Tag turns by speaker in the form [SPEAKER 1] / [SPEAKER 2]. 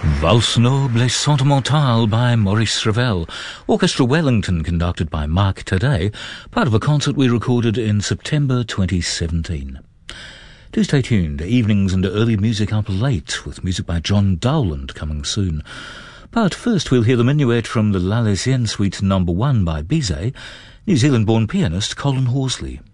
[SPEAKER 1] Valse Noble et Sentimentale by Maurice Ravel. Orchestra Wellington conducted by Mark Taddei, part of a concert we recorded in September 2017. Do stay tuned. Evenings and early music up late, with music by John Dowland coming soon. But first we'll hear the minuet from the L'Arlésienne Suite No. 1 by Bizet, New Zealand-born pianist Colin Horsley.